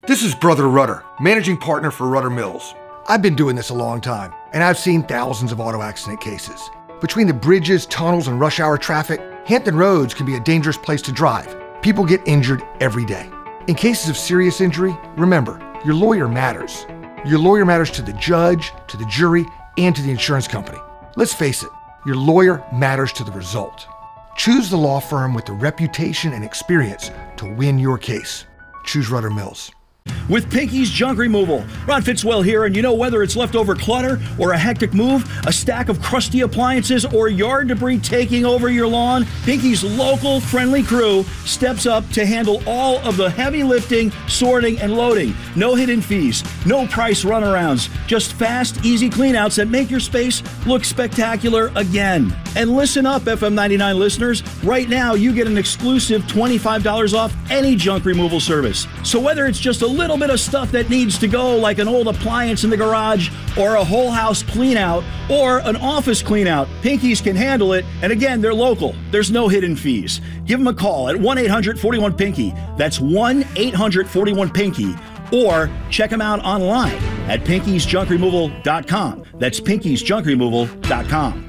This is Brother Rudder, managing partner for Rudder Mills. I've been doing this a long time, and I've seen thousands of auto accident cases. Between the bridges, tunnels, and rush hour traffic, Hampton Roads can be a dangerous place to drive. People get injured every day. In cases of serious injury, remember, your lawyer matters. Your lawyer matters to the judge, to the jury, and to the insurance company. Let's face it, your lawyer matters to the result. Choose the law firm with the reputation and experience to win your case. Choose Rudder Mills. With Pinky's Junk Removal. Ron Fitzwell here, and you know, whether it's leftover clutter or a hectic move, a stack of crusty appliances, or yard debris taking over your lawn, Pinky's local friendly crew steps up to handle all of the heavy lifting, sorting, and loading. No hidden fees, no price runarounds, just fast, easy cleanouts that make your space look spectacular again. And listen up, FM 99 listeners. Right now, you get an exclusive $25 off any junk removal service. So whether it's just a little bit of stuff that needs to go, like an old appliance in the garage, or a whole house clean out, or an office clean out, Pinky's can handle it. And again, they're local. There's no hidden fees. Give them a call at 1-800-41-PINKY. That's 1-800-41-PINKY. Or check them out online at pinkysjunkremoval.com. That's pinkysjunkremoval.com.